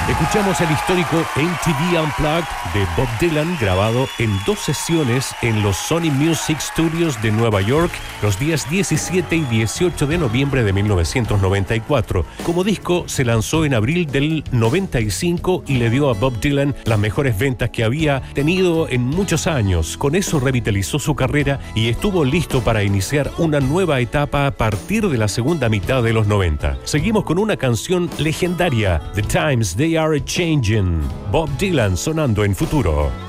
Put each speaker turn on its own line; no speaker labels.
Escuchamos el histórico MTV Unplugged de Bob Dylan, grabado en 2 sesiones en los Sony Music Studios de Nueva York los días 17 y 18 de noviembre de 1994. Como disco se lanzó en abril del 95 y le dio a Bob Dylan las mejores ventas que había tenido en muchos años. Con eso revitalizó su carrera y estuvo listo para iniciar una nueva etapa a partir de la segunda mitad de los 90. Seguimos con una canción legendaria, The Times They Are A-Changin', Bob Dylan sonando en Futuro.